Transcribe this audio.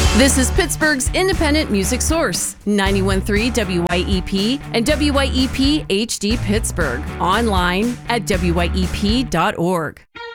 This is Pittsburgh's independent music source, 91.3 WYEP and WYEP HD Pittsburgh. Online at WYEP.org.